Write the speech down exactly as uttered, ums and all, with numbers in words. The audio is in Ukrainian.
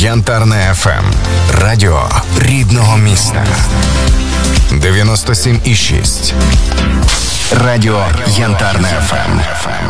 Янтарне еф ем. Радіо рідного міста. дев'яносто сім і шість. Радіо Янтарне еф ем.